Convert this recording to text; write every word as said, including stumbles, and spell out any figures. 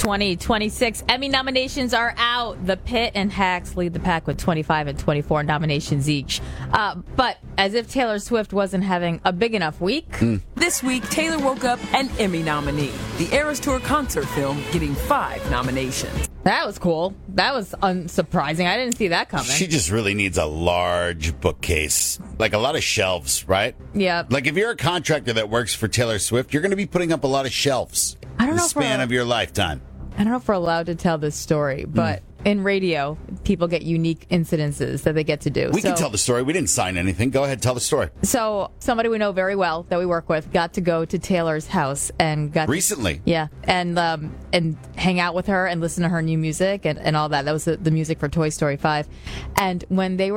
twenty twenty-six Emmy nominations are out. The Pit and Hacks lead the pack with twenty-five and twenty-four nominations each. Uh, but as if Taylor Swift wasn't having a big enough week. Mm. This week, Taylor woke up an Emmy nominee. The Eras Tour concert film getting five nominations. That was cool. That was unsurprising. I didn't see that coming. She just really needs a large bookcase, like a lot of shelves, right? Yeah. Like if you're a contractor that works for Taylor Swift, you're going to be putting up a lot of shelves. I don't the know span if of your lifetime. I don't know if we're allowed to tell this story, but mm. in radio, people get unique incidences that they get to do. We so, can tell the story. We didn't sign anything. Go ahead, tell the story. So somebody we know very well that we work with got to go to Taylor's house and got recently. To, yeah, and um, and hang out with her and listen to her new music and, and all that. That was the, the music for Toy Story five. And when they were